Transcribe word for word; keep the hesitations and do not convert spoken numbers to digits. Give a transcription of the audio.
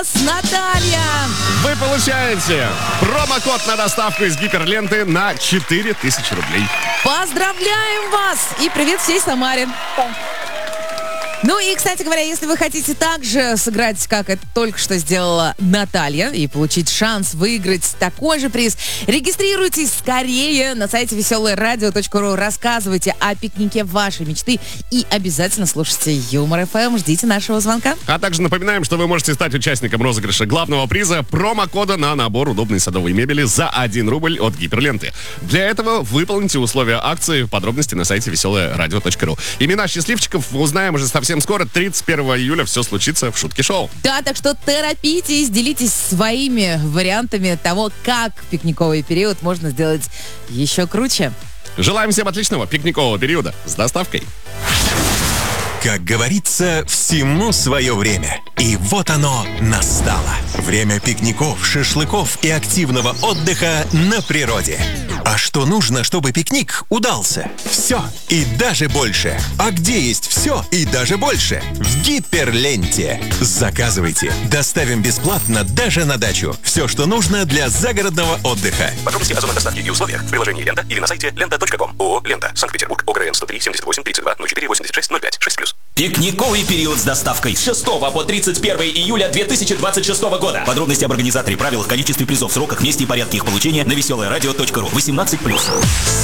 Наталья! Вы получаете промокод на доставку из гиперленты на четыре тысячи рублей. Поздравляем вас! И привет всей Самаре! Ну и, кстати говоря, если вы хотите также сыграть, как это только что сделала Наталья, и получить шанс выиграть такой же приз, регистрируйтесь скорее на сайте веселое радио точка ру, рассказывайте о пикнике вашей мечты и обязательно слушайте Юмор эф эм, ждите нашего звонка. А также напоминаем, что вы можете стать участником розыгрыша главного приза промокода на набор удобной садовой мебели за один рубль от гиперленты. Для этого выполните условия акции, подробности на сайте веселое радио точка ру. Имена счастливчиков узнаем уже совсем скоро, тридцать первого июля, все случится в Шутки Шоу. Да, так что торопитесь, делитесь своими вариантами того, как пикниковый период можно сделать еще круче. Желаем всем отличного пикникового периода с доставкой. Как говорится, всему свое время. И вот оно настало. Время пикников, шашлыков и активного отдыха на природе. А что нужно, чтобы пикник удался? Все и даже больше. А где есть все и даже больше? В Гиперленте. Заказывайте. Доставим бесплатно даже на дачу. Все, что нужно для загородного отдыха. Подробности о зонах доставки и условиях в приложении «Лента» или на сайте лента точка ком. ООО «Лента», Санкт-Петербург, ОГРН сто три семьдесят восемь тридцать два ноль четыре восемьдесят шесть ноль пять шесть плюс. Пикниковый период с доставкой с шестого по тридцать первое июля две тысячи двадцать шестого года. Подробности об организаторе, правилах, количестве призов, сроках, месте и порядке их получения на веселое радио точка ру. восемнадцать плюс.